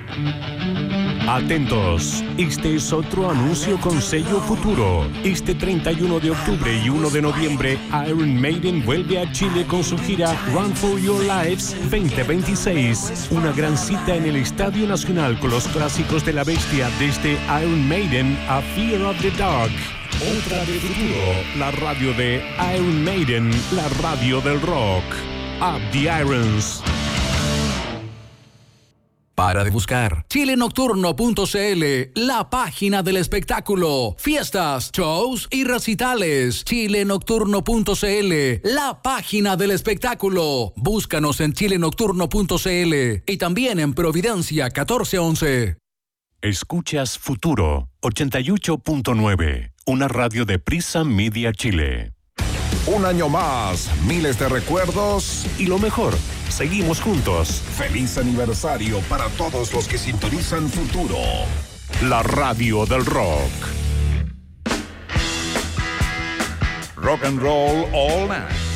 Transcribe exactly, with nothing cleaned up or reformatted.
Atentos, este es otro anuncio con sello Futuro. Este treinta y uno de octubre y uno de noviembre, Iron Maiden vuelve a Chile con su gira Run for Your Lives veinte veintiséis. Una gran cita en el Estadio Nacional con los clásicos de la bestia desde Iron Maiden a Fear of the Dark. Otra de Futuro, la radio de Iron Maiden, la radio del rock. Up the Irons. Para de buscar chile nocturno punto c l, la página del espectáculo, fiestas, shows y recitales. chile nocturno punto c l, la página del espectáculo. Búscanos en chile nocturno punto c l y también en Providencia catorce once. Escuchas Futuro ochenta y ocho punto nueve, una radio de Prisa Media Chile. Un año más, miles de recuerdos y lo mejor, seguimos juntos. Feliz aniversario para todos los que sintonizan Futuro, la radio del rock. Rock and roll all night.